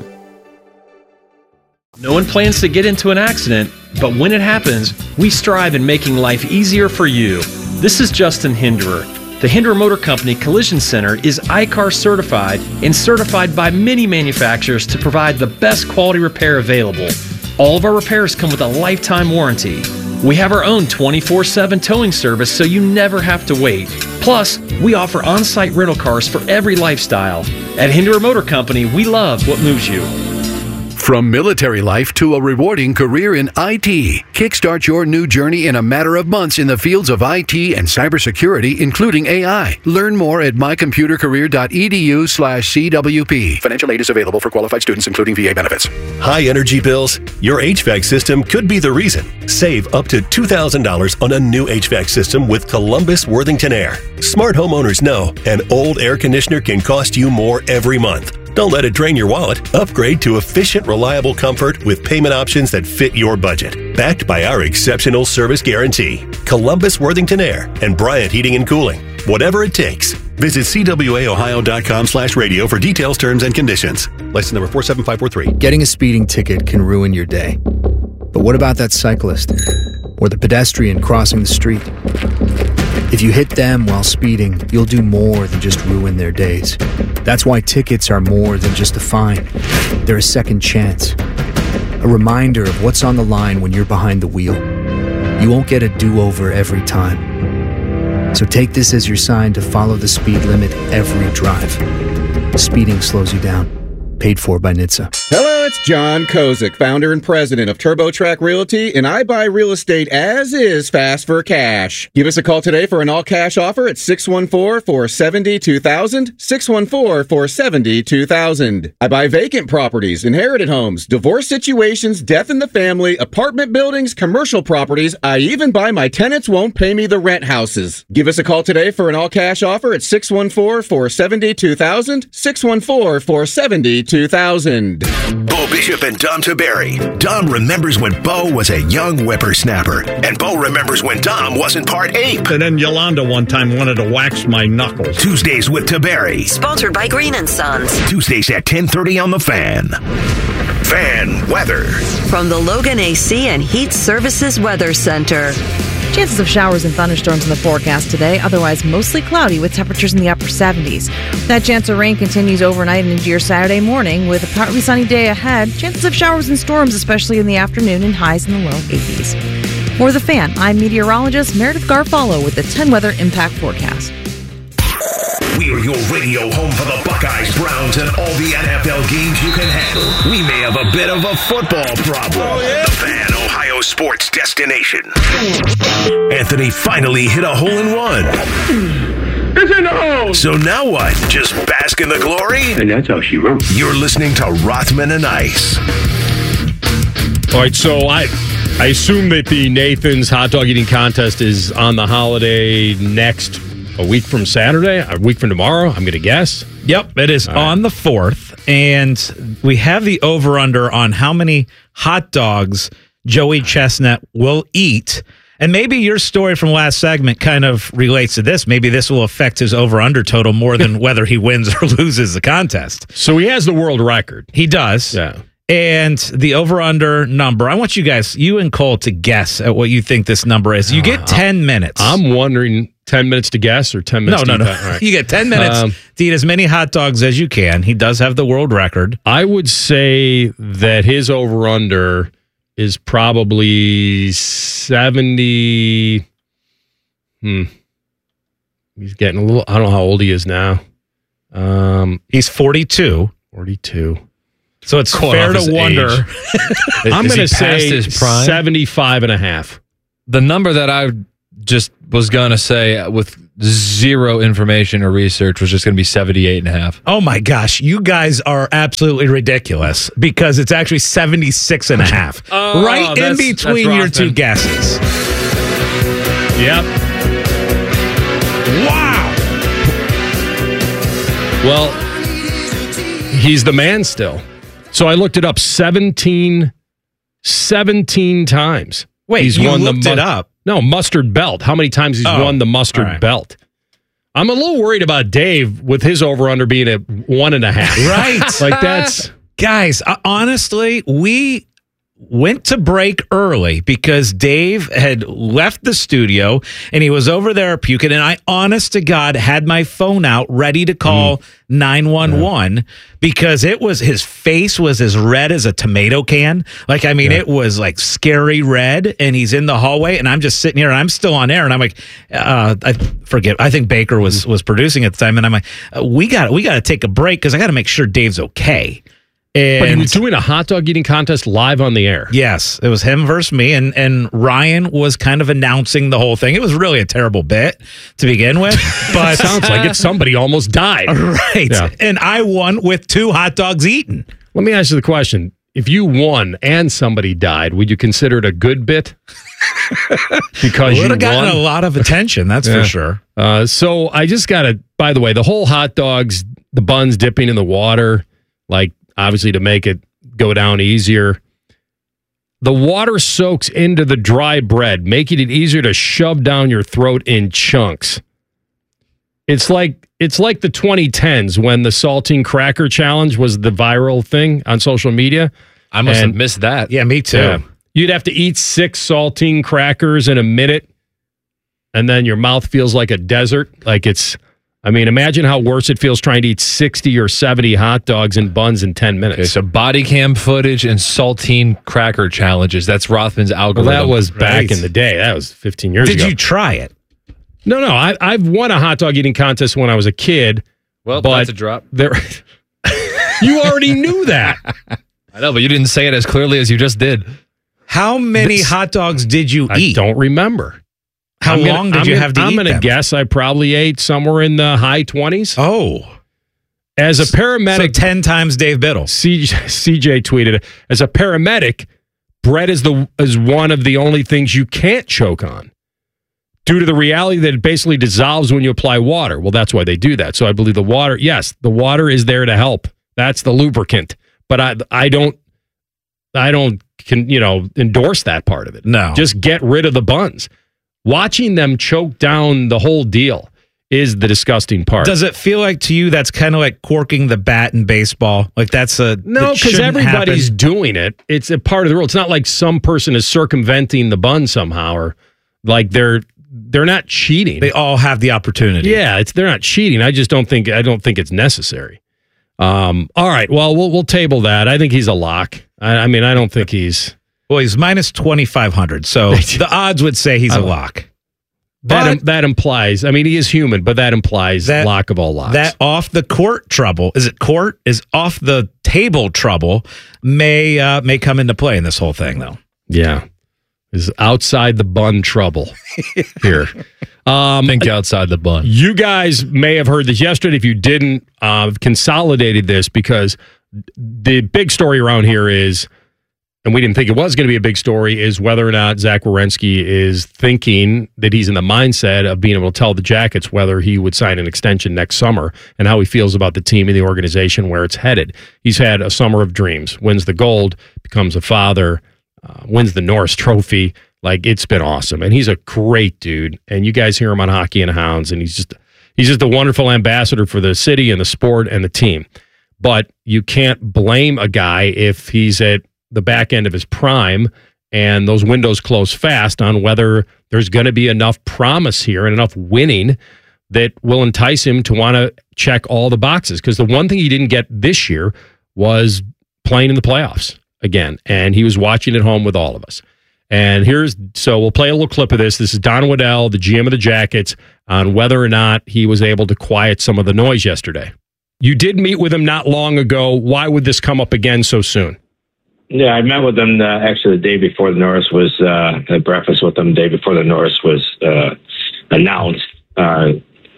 No one plans to get into an accident, but when it happens, we strive in making life easier for you. This is Justin Hinderer. The Hinderer Motor Company Collision Center is I CAR certified and certified by many manufacturers to provide the best quality repair available. All of our repairs come with a lifetime warranty. We have our own twenty-four seven towing service so you never have to wait. Plus, we offer on-site rental cars for every lifestyle. At Hinderer Motor Company, we love what moves you. From military life to a rewarding career in I T, kickstart your new journey in a matter of months in the fields of I T and cybersecurity, including A I. Learn more at mycomputercareer.edu slash CWP. Financial aid is available for qualified students, including V A benefits. High energy bills? Your H V A C system could be the reason. Save up to two thousand dollars on a new H V A C system with Columbus Worthington Air. Smart homeowners know an old air conditioner can cost you more every month. Don't let it drain your wallet. Upgrade to efficient, reliable comfort with payment options that fit your budget. Backed by our exceptional service guarantee. Columbus Worthington Air and Bryant Heating and Cooling. Whatever it takes. Visit C W A Ohio dot com slash radio for details, terms, and conditions. License number four seven five four three. Getting a speeding ticket can ruin your day. But what about that cyclist? Or the pedestrian crossing the street? If you hit them while speeding, you'll do more than just ruin their days. That's why tickets are more than just a fine. They're a second chance. A reminder of what's on the line when you're behind the wheel. You won't get a do-over every time. So take this as your sign to follow the speed limit every drive. Speeding slows you down. Paid for by N H T S A. Hello, it's John Kozik, founder and president of TurboTrack Realty, and I buy real estate as is fast for cash. Give us a call today for an all-cash offer at six one four, four seven zero, two thousand, six one four, four seven zero, two thousand. I buy vacant properties, inherited homes, divorce situations, death in the family, apartment buildings, commercial properties. I even buy my tenants won't pay me the rent houses. Give us a call today for an all-cash offer at six one four, four seven zero, two thousand, six one four, four seven zero, two thousand. Bo Bishop and Dom Taberry. Dom remembers when Bo was a young whippersnapper, and Bo remembers when Dom wasn't part ape. And then Yolanda one time wanted to wax my knuckles. Tuesdays with Taberry. Sponsored by Green and Sons. Tuesdays at ten thirty on The Fan. Fan weather. From the Logan A C and Heat Services Weather Center. Chances of showers and thunderstorms in the forecast today, otherwise mostly cloudy with temperatures in the upper seventies. That chance of rain continues overnight and into your Saturday morning with a partly sunny day ahead. Chances of showers and storms, especially in the afternoon, and highs in the low eighties. For The Fan, I'm meteorologist Meredith Garfalo with the ten Weather Impact Forecast. We're your radio home for the Buckeyes, Browns, and all the N F L games you can handle. We may have a bit of a football problem. Oh, yeah. The Fan, Ohio sports destination. Anthony finally hit a hole-in-one. It's in the hole! So now what? Just bask in the glory? And that's how she wrote. You're listening to Rothman and Ice. All right, so I I assume that the Nathan's hot dog eating contest is on the holiday next a week from Saturday, a week from tomorrow, I'm going to guess. Yep, it is All on right. the fourth, and we have the over-under on how many hot dogs Joey Chestnut will eat. And maybe your story from last segment kind of relates to this. Maybe this will affect his over-under total more than whether he wins or loses the contest. So he has the world record. He does. Yeah. And the over-under number, I want you guys, you and Cole, to guess at what you think this number is. You get ten minutes. I'm wondering, ten minutes to guess or ten minutes no, to no, eat no. that? Right. You get ten minutes Um, to eat as many hot dogs as you can. He does have the world record. I would say that his over-under is probably seventy. Hmm. He's getting a little, I don't know how old he is now. Um, He's forty-two. forty-two. So it's Going fair off his to wonder. age. I'm Is he going to past say his prime? seventy-five and a half. The number that I just was going to say with zero information or research was just going to be seventy-eight and a half. Oh my gosh, you guys are absolutely ridiculous because it's actually seventy-six and a half. Oh, right in that's- between that's your two Rothman. guesses. Yep. Wow. Well, he's the man still. So I looked it up seventeen, seventeen times. Wait, he's you won looked the it up? No, mustard belt. How many times he's Oh, won the mustard all right. belt? I'm a little worried about Dave with his over-under being at one and a half. Right. Like that's... Guys, uh, honestly, we went to break early because Dave had left the studio and he was over there puking. And I, honest to God, had my phone out ready to call nine one one because it was his face was as red as a tomato can. Like, I mean, Yeah. it was like scary red. And he's in the hallway and I'm just sitting here and I'm still on air. And I'm like, uh, I forget. I think Baker was was producing at the time. And I'm like, uh, we got we got to take a break because I got to make sure Dave's okay. And But he was doing a hot dog eating contest live on the air. yes, it was him versus me, and and Ryan was kind of announcing the whole thing. It was really a terrible bit to begin with, but Sounds like it. Somebody almost died. right. Yeah. And I won with two hot dogs eaten. Let me ask you the question. If you won and somebody died, would you consider it a good bit? Because you Would have gotten won? a lot of attention, that's Yeah. for sure. Uh, so I just got to, by the way, the whole hot dogs, the buns dipping in the water, like obviously to make it go down easier. The water soaks into the dry bread, making it easier to shove down your throat in chunks. It's like it's like the twenty tens when the saltine cracker challenge was the viral thing on social media. I must And- have missed that. Yeah, me too. Yeah. You'd have to eat six saltine crackers in a minute, and then your mouth feels like a desert. Like it's, I mean, imagine how worse it feels trying to eat sixty or seventy hot dogs and buns in ten minutes. Okay, so body cam footage and saltine cracker challenges. That's Rothman's Well, algorithm. that was back Right. in the day. That was fifteen years Did ago. you try it? No, no. I, I've won a hot dog eating contest when I was a kid. Well, but that's a drop. There, you already knew that. I know, but you didn't say it as clearly as you just did. How many This- hot dogs did you I eat? don't remember. How I'm gonna- long did I'm you gonna- have to I'm eat gonna them? guess I probably ate somewhere in the high twenties. Oh. As a So paramedic, ten times Dave Biddle. C, CJ tweeted, as a paramedic, bread is the is one of the only things you can't choke on due to the reality that it basically dissolves when you apply water. Well, that's why they do that. So I believe the water, yes, the water is there to help. That's the lubricant. But I I don't I don't can you know endorse that part of it. No. Just get rid of the buns. Watching them choke down the whole deal is the disgusting part. Does it feel like to you that's kind of like corking the bat in baseball? Like that's a No, that because shouldn't everybody's happen? doing it. It's a part of the rule. It's not like some person is circumventing the bun somehow, or like they're they're not cheating. They all have the opportunity. Yeah, it's they're not cheating. I just don't think I don't think it's necessary. Um, all right, well we'll we'll table that. I think he's a lock. I, I mean, I don't think he's Well, he's minus twenty-five hundred, so the odds would say he's a lock. that. But im- that implies. I mean, he is human, but that implies That- lock of all locks. that off the court trouble, is it court? Is off the table trouble may uh, may come into play in this whole thing, though. yeah, is outside the bun trouble here. Um, Think outside the bun. You guys may have heard this yesterday. If you didn't, uh, I've consolidated this because the big story around here is, and we didn't think it was going to be a big story, is whether or not Zach Werenski is thinking that he's in the mindset of being able to tell the Jackets whether he would sign an extension next summer and how he feels about the team and the organization where it's headed. He's had a summer of dreams, wins the gold, becomes a father, uh, wins the Norris Trophy. Like, it's been awesome. And he's a great dude. And you guys hear him on Hockey and Hounds, and he's just he's just a wonderful ambassador for the city and the sport and the team. But you can't blame a guy if he's at the back end of his prime and those windows close fast on whether there's going to be enough promise here and enough winning that will entice him to want to check all the boxes. Because the one thing he didn't get this year was playing in the playoffs. again, and he was watching at home with all of us. And here's, so we'll play a little clip of this. This is Don Waddell, the G M of the Jackets, on whether or not he was able to quiet some of the noise yesterday. You did meet with him not long ago. Why would this come up again so soon? Yeah, I met with him uh, actually the day before the Norris was, uh, had breakfast with him the day before the Norris was uh, announced. Uh,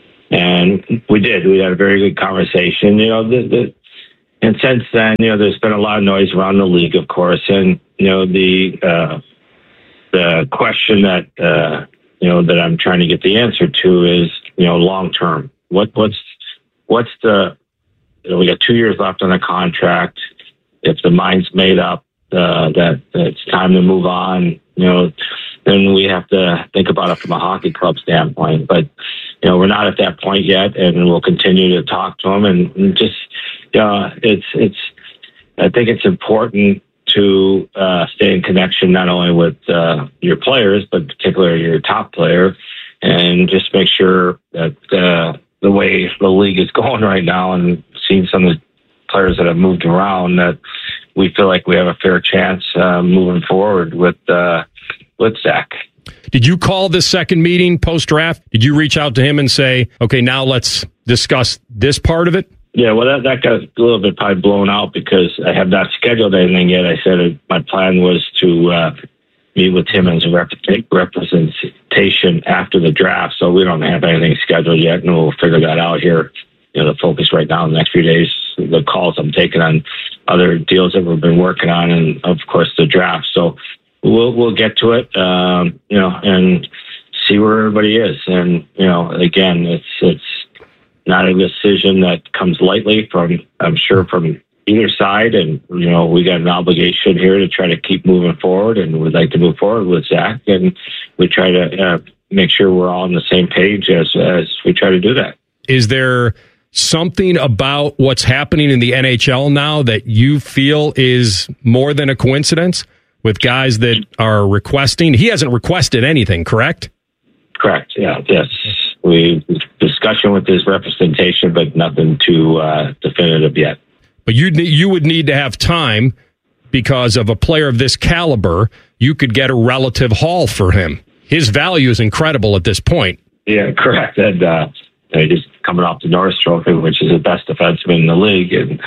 and we did. We had a very good conversation. You know, the, the, and since then, you know, there's been a lot of noise around the league, of course. And, you know, the uh, the question that, uh, you know, that I'm trying to get the answer to is, you know, long term. What, what's, what's the, you know, we got two years left on the contract. If the mind's made up uh, that, that it's time to move on, you know, then we have to think about it from a hockey club standpoint. But, you know, we're not at that point yet, and we'll continue to talk to them. And, and just, uh, it's, it's, I think it's important to uh, stay in connection not only with uh, your players, but particularly your top player, and just make sure that uh, the way the league is going right now, and seeing some of the players that have moved around, that we feel like we have a fair chance uh, moving forward with uh, with Zach. Did you call this second meeting post-draft? Did you reach out to him and say, okay, now let's discuss this part of it? Yeah, well, that, that got a little bit probably blown out because I have not scheduled anything yet. I said my plan was to uh, meet with him as a rep- representation after the draft, so we don't have anything scheduled yet, and we'll figure that out here. You know, the focus right now in the next few days, the calls I'm taking on other deals that we've been working on, and of course the draft. So we'll we'll get to it, um, you know, and see where everybody is. And you know, again, it's it's not a decision that comes lightly from, I'm sure, from either side. And you know, we got an obligation here to try to keep moving forward, and we'd like to move forward with Zach, and we try to uh, make sure we're all on the same page as as we try to do that. Is there something about what's happening in the N H L now that you feel is more than a coincidence with guys that are requesting? He hasn't requested anything, correct? Correct. Yeah. Yes. We discussion with his representation, but nothing too uh, definitive yet. But you you would need to have time because of a player of this caliber. You could get a relative haul for him. His value is incredible at this point. Yeah, correct. And uh, just coming off the Norris Trophy, which is the best defenseman in the league, and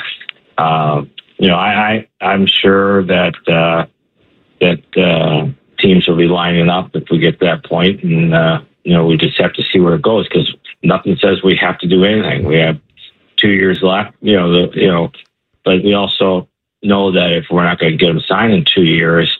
uh, you know, I, I I'm sure that uh, that uh, teams will be lining up if we get to that point, and uh, you know, we just have to see where it goes because nothing says we have to do anything. We have two years left, you know, the, you know, but we also know that if we're not going to get them signed in two years,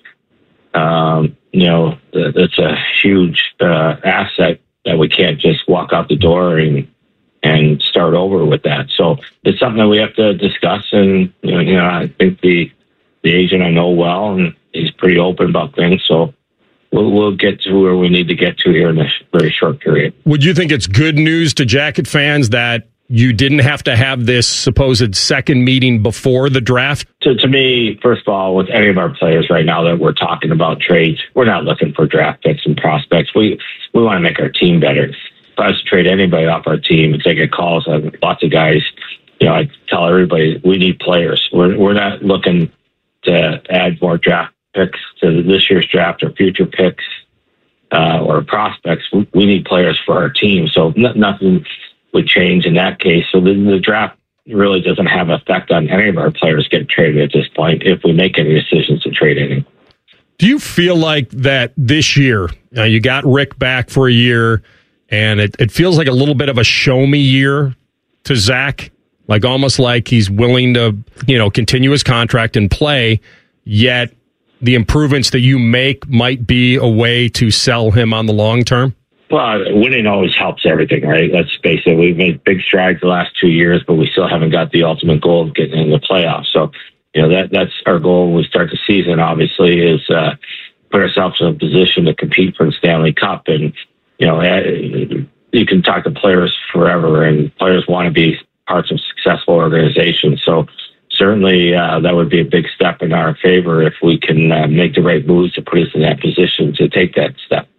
um, you know, that's a huge uh, asset that we can't just walk out the door and and start over with that. So it's something that we have to discuss. And you know, you know, I think the the agent I know well, and he's pretty open about things. So we'll we'll get to where we need to get to here in a very short period. Would you think it's good news to Jacket fans that you didn't have to have this supposed second meeting before the draft? To, to me, first of all, with any of our players right now that we're talking about trades, we're not looking for draft picks and prospects. We we want to make our team better. If I was to trade anybody off our team, if they get calls on lots of guys, you know, I tell everybody we need players. We're we're not looking to add more draft picks to this year's draft or future picks uh, or prospects. We, we need players for our team. So n- nothing would change in that case. So the, the draft really doesn't have an effect on any of our players getting traded at this point if we make any decisions to trade any. Do you feel like that this year, uh, you got Rick back for a year, and it, it feels like a little bit of a show-me year to Zach, like almost like he's willing to, you know, continue his contract and play, yet the improvements that you make might be a way to sell him on the long term? Well, winning always helps everything, right? Let's face it. We've made big strides the last two years, but we still haven't got the ultimate goal of getting into the playoffs. So, you know, that that's our goal when we start the season, obviously, is uh, put ourselves in a position to compete for the Stanley Cup. And, you know, you can talk to players forever, and players want to be parts of successful organizations. So certainly uh, that would be a big step in our favor if we can uh, make the right moves to put us in that position to take that step.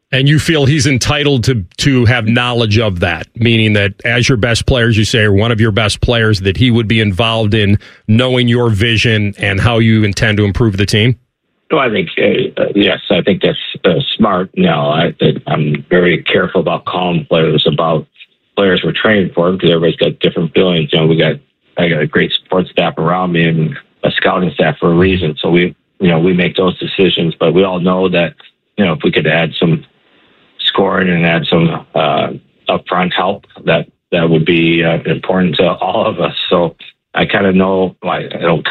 And you feel he's entitled to to have knowledge of that, meaning that as your best players, you say, or one of your best players, that he would be involved in knowing your vision and how you intend to improve the team? No, I think, uh, yes, I think that's uh, smart. No, I, I'm very careful about calling players about players we're training for because everybody's got different feelings. You know, we got, I got a great support staff around me and a scouting staff for a reason. So we, you know, we make those decisions, but we all know that, you know, if we could add some scoring and add some uh, upfront help, that that would be uh, important to all of us. So I kind of know, I don't